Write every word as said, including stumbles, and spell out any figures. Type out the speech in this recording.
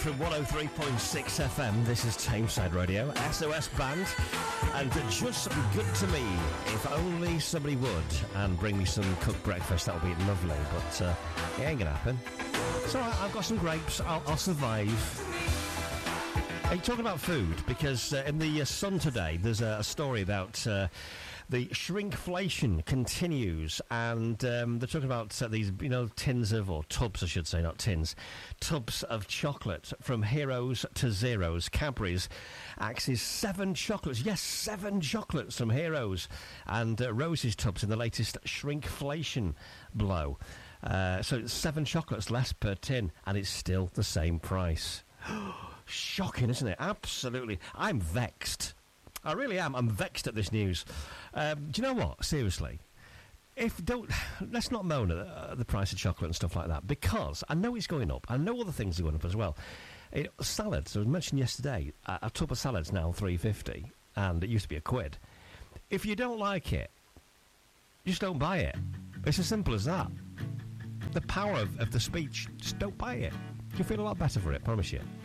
from one oh three point six F M. This is Tameside Radio, S O S Band, and just good to me. If only somebody would and bring me some cooked breakfast, that would be lovely. But uh, it ain't gonna happen. It's all right. I've got some grapes. I'll, I'll survive. Are you talking about food? Because uh, in the uh, Sun today, there's a, a story about. Uh, The shrinkflation continues, and um, they're talking about uh, these, you know, tins of, or tubs, I should say, not tins, tubs of chocolate from Heroes to Zeros. Cadbury's axes seven chocolates, yes, seven chocolates from Heroes, and uh, Rose's tubs in the latest shrinkflation blow. Uh, so it's seven chocolates less per tin, and it's still the same price. Shocking, isn't it? Absolutely. I'm vexed. I really am. I'm vexed at this news. Um, do you know what? Seriously, if don't let's not moan at uh, the price of chocolate and stuff like that, because I know it's going up. I know other things are going up as well. It, salads, I was mentioned yesterday, a, a tub of salads now three fifty, and it used to be a quid. If you don't like it, just don't buy it. It's as simple as that. The power of, of the speech. Just don't buy it. You'll feel a lot better for it, promise you.